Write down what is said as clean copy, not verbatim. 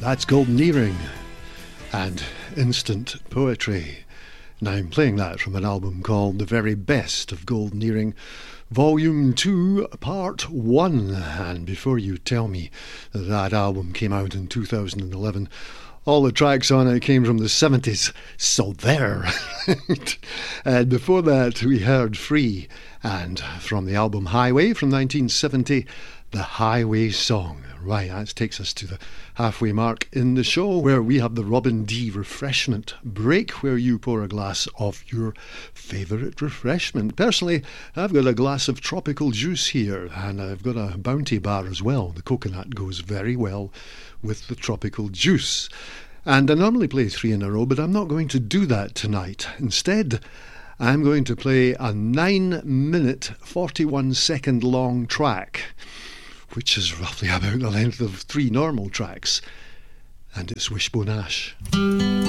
That's Golden Earring and Instant Poetry. Now I'm playing that from an album called The Very Best of Golden Earring, Volume 2, Part 1. And before you tell me that album came out in 2011, all the tracks on it came from the 70s, so there. And before that we heard Free, and from the album Highway from 1970, The Highway Song. Right, that takes us to the halfway mark in the show, where we have the Robin D refreshment break, where you pour a glass of your favourite refreshment. Personally, I've got a glass of tropical juice here, and I've got a Bounty bar as well. The coconut goes very well with the tropical juice. And I normally play 3 in a row, but I'm not going to do that tonight. Instead, I'm going to play a 9-minute, 41-second long track, which is roughly about the length of 3 normal tracks, and it's Wishbone Ash.